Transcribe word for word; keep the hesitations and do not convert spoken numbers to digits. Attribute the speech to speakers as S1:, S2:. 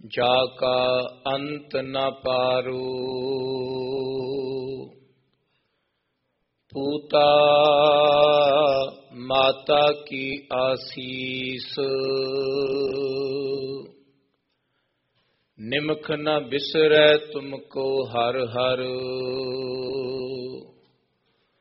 S1: जाका अंत न पारू। पूता माता की आसीस, निमख न बिसरै तुमको हर हर।